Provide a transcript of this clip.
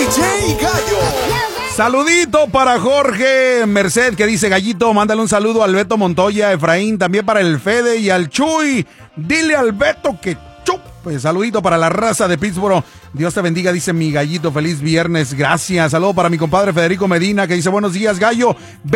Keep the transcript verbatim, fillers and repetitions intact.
J Gallo. Saludito para Jorge Merced, que dice: Gallito, mándale un saludo al Beto Montoya, Efraín, también para el Fede y al Chuy. Dile al Beto que chupe. Saludito para la raza de Pittsburgh. Dios te bendiga, dice mi Gallito. Feliz viernes, gracias. Saludo para mi compadre Federico Medina, que dice: buenos días, Gallo.